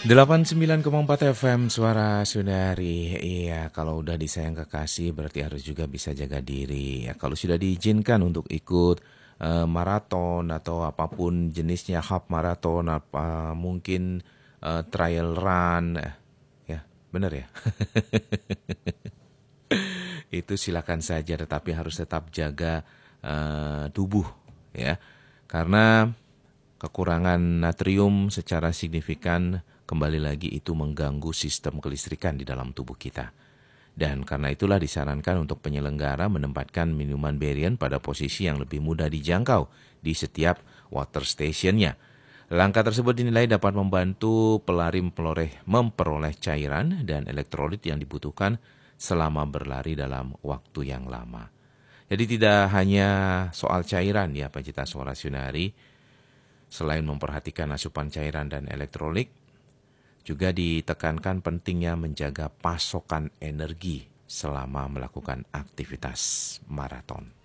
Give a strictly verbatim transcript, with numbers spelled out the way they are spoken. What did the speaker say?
delapan puluh sembilan koma empat F M Suara Sundari. Iya, kalau udah disayang kekasih berarti harus juga bisa jaga diri. Ya, kalau sudah diizinkan untuk ikut eh, maraton atau apapun jenisnya, half maraton, apa mungkin eh, trial run, eh, ya benar ya. Itu silakan saja, tetapi harus tetap jaga eh, tubuh, ya, karena kekurangan natrium secara signifikan kembali lagi itu mengganggu sistem kelistrikan di dalam tubuh kita. Dan karena itulah disarankan untuk penyelenggara menempatkan minuman Berrien pada posisi yang lebih mudah dijangkau di setiap water stationnya. Langkah tersebut dinilai dapat membantu pelari memperoleh, memperoleh cairan dan elektrolit yang dibutuhkan selama berlari dalam waktu yang lama. Jadi tidak hanya soal cairan ya pecinta Suara Sundari, selain memperhatikan asupan cairan dan elektrolit, juga ditekankan pentingnya menjaga pasokan energi selama melakukan aktivitas maraton.